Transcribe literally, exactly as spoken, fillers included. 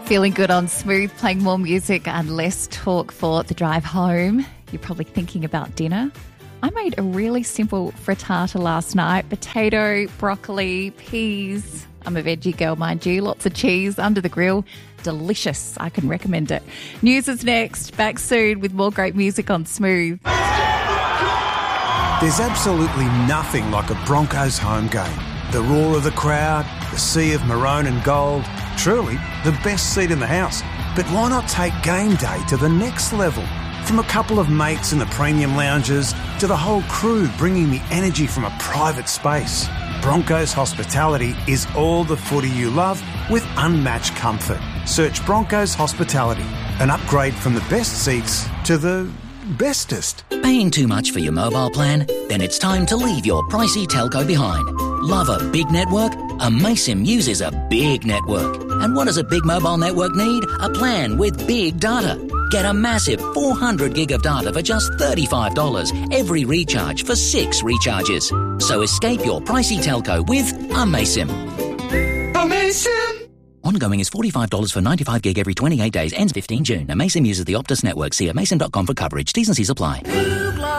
Feeling good on Smooth, playing more music and less talk for the drive home. You're probably thinking about dinner. I made a really simple frittata last night. Potato, broccoli, peas. I'm a veggie girl, mind you. Lots of cheese under the grill. Delicious. I can recommend it. News is next. Back soon with more great music on Smooth. There's absolutely nothing like a Broncos home game. The roar of the crowd, the sea of maroon and gold. Truly the best seat in the house. But why not take game day to the next level? From a couple of mates in the premium lounges to the whole crew bringing the energy from a private space. Broncos Hospitality is all the footy you love with unmatched comfort. Search Broncos Hospitality, an upgrade from the best seats to the bestest. Paying too much for your mobile plan? Then it's time to leave your pricey telco behind. Love a big network? Amaysim uses a big network. And what does a big mobile network need? A plan with big data. Get a massive four hundred gig of data for just thirty-five dollars every recharge for six recharges. So escape your pricey telco with Amaysim. Amaysim! Ongoing is forty-five dollars for ninety-five gig every twenty-eight days. Ends fifteenth of June. Amaysim uses the Optus network. See amaysim dot com for coverage. T's and C's apply.